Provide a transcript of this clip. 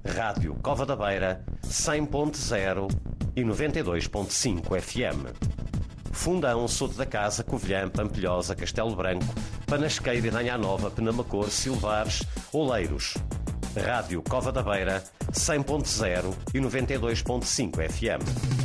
Rádio Cova da Beira, 100.0 e 92.5 FM. Fundão, Soto da Casa, Covilhã, Pampilhosa, Castelo Branco, Panasqueira, Nanha Nova, Penamacor, Silvares, Oleiros. Rádio Cova da Beira, 100.0 e 92.5 FM.